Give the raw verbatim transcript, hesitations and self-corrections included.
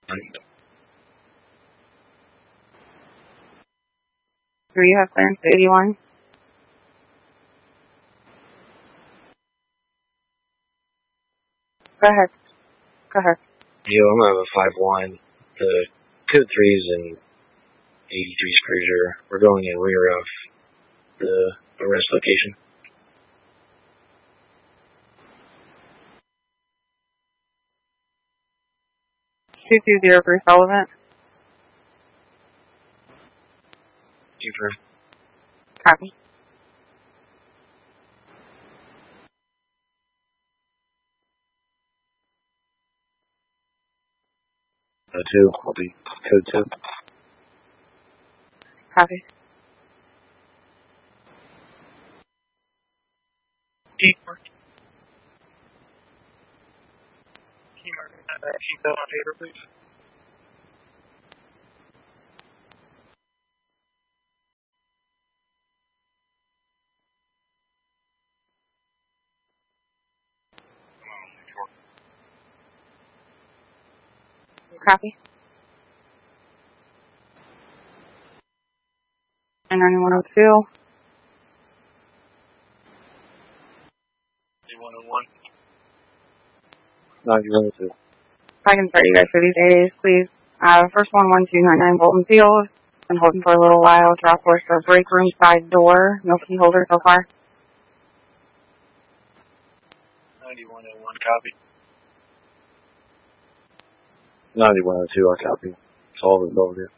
Do you have clearance to eighty-one? Go ahead. Go ahead. Yo, I'm gonna have a five one. The code threes and eighty-three's cruiser. We're going in rear of the arrest location. two two zero three Sullivan. Super. Copy. Uh, two. I'll be code two. Copy. Teamwork. Teamwork. Uh, sheet on paper, please. Copy. And ninety-one oh two. one oh one. ninety-one oh two. I can start you guys for these days, please. Uh, first one, one two nine nine Bolton Field. Been holding for a little while. Drop horse or break room side door. No key holder so far. ninety-one oh one, copy. ninety-one oh two, I copy. It's all over here.